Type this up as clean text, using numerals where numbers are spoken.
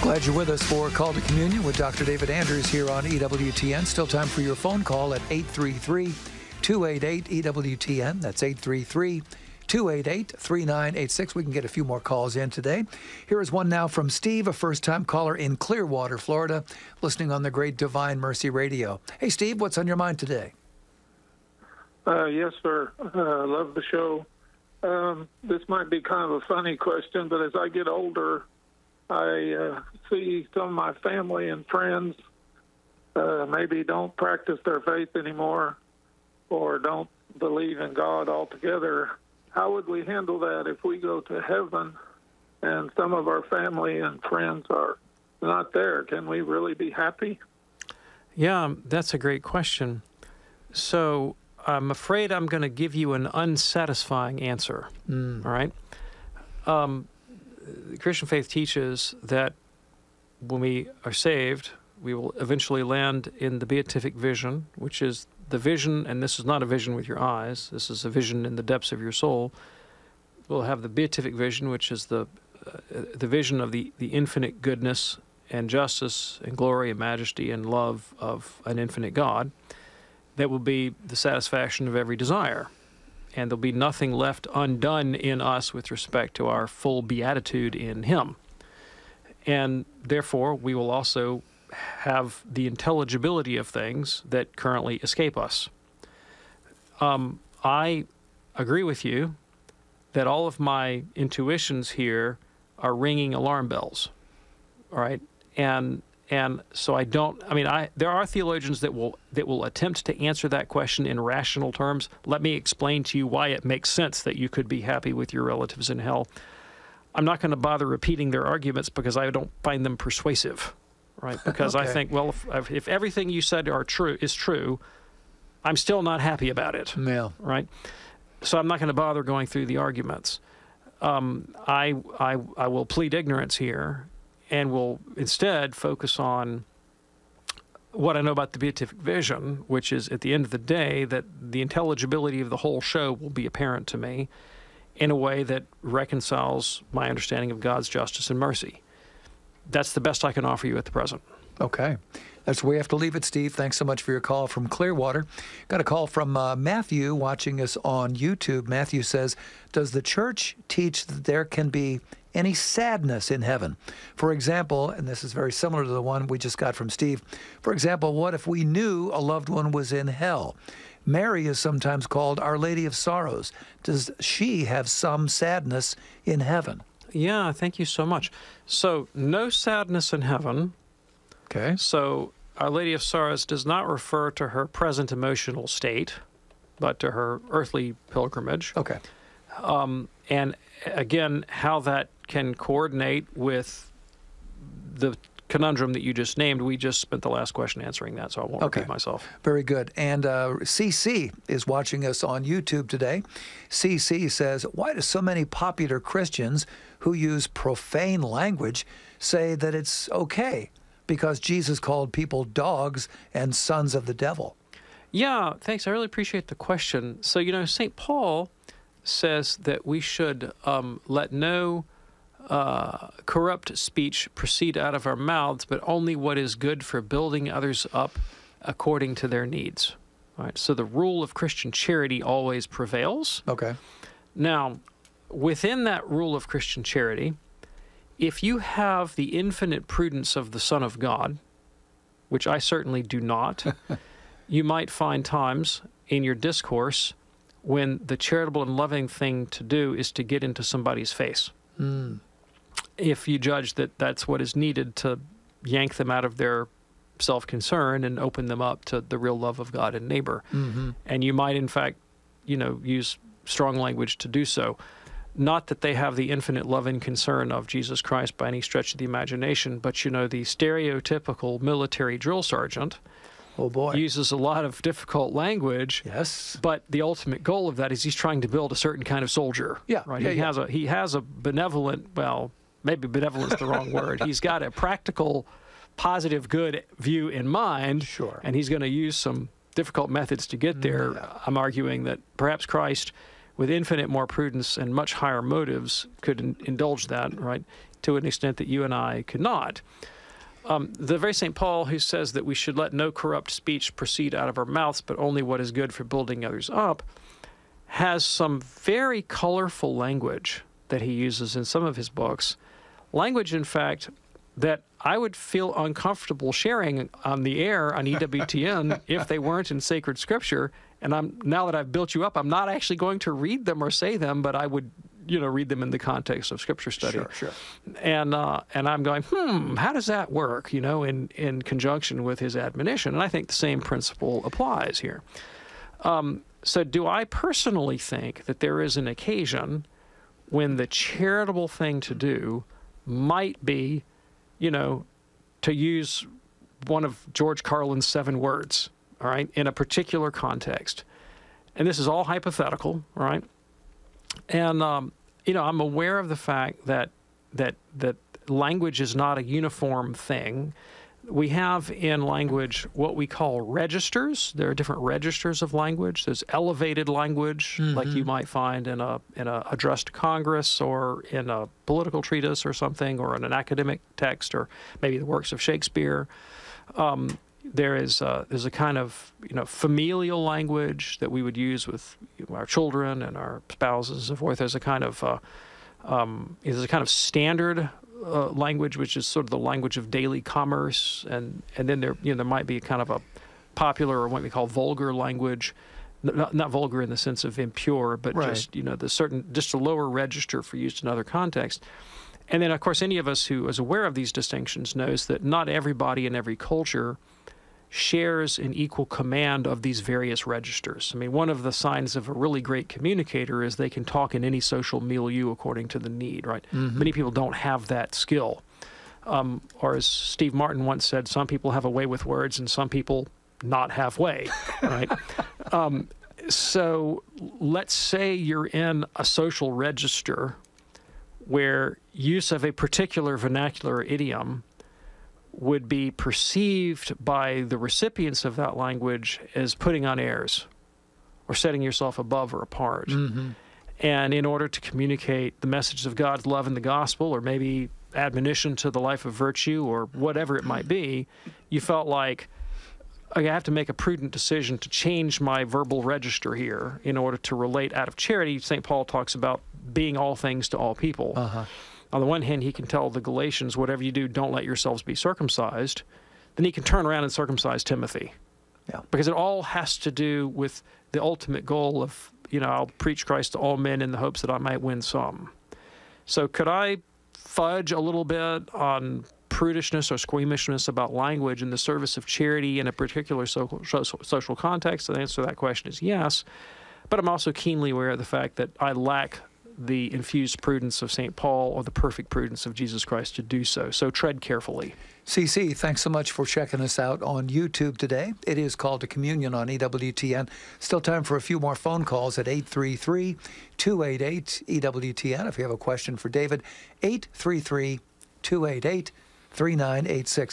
Glad you're with us for Call to Communion with Dr. David Andrews here on EWTN. Still time for your phone call at 833-288-EWTN. That's 833-288-3986. We can get a few more calls in today. Here is one now from Steve, a first-time caller in Clearwater, Florida, listening on the Great Divine Mercy Radio. Hey, Steve, what's on your mind today? Yes, sir. Love the show. This might be kind of a funny question, but as I get older, I see some of my family and friends maybe don't practice their faith anymore or don't believe in God altogether. How would we handle that if we go to heaven and some of our family and friends are not there? Can we really be happy? Yeah, that's a great question. So I'm afraid I'm going to give you an unsatisfying answer. All right? The Christian faith teaches that when we are saved, we will eventually land in the beatific vision, which is the vision, and this is not a vision with your eyes, this is a vision in the depths of your soul. We'll have the beatific vision, which is the vision of the infinite goodness and justice and glory and majesty and love of an infinite God. That will be the satisfaction of every desire. And there'll be nothing left undone in us with respect to our full beatitude in Him. And therefore, we will also have the intelligibility of things that currently escape us. I agree with you that all of my intuitions here are ringing alarm bells, all right? And so I don't, there are theologians that will attempt to answer that question in rational terms. Let me explain to you why it makes sense that you could be happy with your relatives in hell. I'm not going to bother repeating their arguments because I don't find them persuasive, right? Because okay. I think, well, if everything you said is true, I'm still not happy about it, yeah. Right? So I'm not going to bother going through the arguments. I will plead ignorance here, and will instead focus on what I know about the beatific vision, which is at the end of the day that the intelligibility of the whole show will be apparent to me in a way that reconciles my understanding of God's justice and mercy. That's the best I can offer you at the present. Okay. That's where we have to leave it, Steve. Thanks so much for your call from Clearwater. Got a call from Matthew watching us on YouTube. Matthew says, does the church teach that there can be any sadness in heaven? For example, and this is very similar to the one we just got from Steve, for example, what if we knew a loved one was in hell? Mary is sometimes called Our Lady of Sorrows. Does she have some sadness in heaven? Yeah, thank you so much. So, no sadness in heaven. Okay. So, Our Lady of Sorrows does not refer to her present emotional state, but to her earthly pilgrimage. Okay. And again, how that can coordinate with the conundrum that you just named, we just spent the last question answering that, so I won't repeat myself. Very good. And CC is watching us on YouTube today. CC says, why do so many popular Christians who use profane language say that it's okay because Jesus called people dogs and sons of the devil? Yeah, thanks. I really appreciate the question. So, St. Paul says that we should let no corrupt speech proceed out of our mouths, but only what is good for building others up according to their needs. All right. So the rule of Christian charity always prevails. Okay. Now, within that rule of Christian charity, if you have the infinite prudence of the Son of God, which I certainly do not, you might find times in your discourse when the charitable and loving thing to do is to get into somebody's face. If you judge that that's what is needed to yank them out of their self-concern and open them up to the real love of God and neighbor. Mm-hmm. And you might, in fact, use strong language to do so. Not that they have the infinite love and concern of Jesus Christ by any stretch of the imagination, but, the stereotypical military drill sergeant uses a lot of difficult language. Yes. But the ultimate goal of that is he's trying to build a certain kind of soldier. Yeah. Right. Yeah, He has a benevolent, well, maybe benevolent's the wrong word. He's got a practical, positive, good view in mind. Sure. And he's going to use some difficult methods to get there. Yeah. I'm arguing that perhaps Christ with infinite more prudence and much higher motives, could indulge that, right, to an extent that you and I could not. The very St. Paul who says that we should let no corrupt speech proceed out of our mouths, but only what is good for building others up, has some very colorful language that he uses in some of his books. Language, in fact, that I would feel uncomfortable sharing on the air on EWTN if they weren't in sacred scripture. And now that I've built you up, I'm not actually going to read them or say them, but I would, read them in the context of scripture study. Sure. And I'm going, how does that work, in conjunction with his admonition? And I think the same principle applies here. So do I personally think that there is an occasion when the charitable thing to do might be, to use one of George Carlin's 7 words, all right, in a particular context? And this is all hypothetical, right? And, I'm aware of the fact that language is not a uniform thing. We have in language what we call registers. There are different registers of language. There's elevated language, like you might find in a address to Congress or in a political treatise or something, or in an academic text, or maybe the works of Shakespeare. There's a kind of familial language that we would use with our children and our spouses and so forth. There's a kind of standard language, which is sort of the language of daily commerce, and then there might be kind of a popular, or what we call vulgar language, not vulgar in the sense of impure, but right. just a lower register for use in other contexts. And then, of course, any of us who is aware of these distinctions knows that not everybody in every culture shares an equal command of these various registers. I mean, one of the signs of a really great communicator is they can talk in any social milieu according to the need, right? Many people don't have that skill. Or as Steve Martin once said, some people have a way with words and some people not have way, right? So let's say you're in a social register where use of a particular vernacular idiom would be perceived by the recipients of that language as putting on airs or setting yourself above or apart. And in order to communicate the message of God's love in the gospel, or maybe admonition to the life of virtue, or whatever it might be, you felt like, I have to make a prudent decision to change my verbal register here in order to relate out of charity. St. Paul talks about being all things to all people. On the one hand, he can tell the Galatians, whatever you do, don't let yourselves be circumcised. Then he can turn around and circumcise Timothy. Yeah. Because it all has to do with the ultimate goal of, I'll preach Christ to all men in the hopes that I might win some. So could I fudge a little bit on prudishness or squeamishness about language in the service of charity in a particular social context? The answer to that question is yes. But I'm also keenly aware of the fact that I lack the infused prudence of St. Paul or the perfect prudence of Jesus Christ to do so. So tread carefully. CC, thanks so much for checking us out on YouTube today. It is Called to Communion on EWTN. Still time for a few more phone calls at 833-288-EWTN. If you have a question for David, 833-288-3986.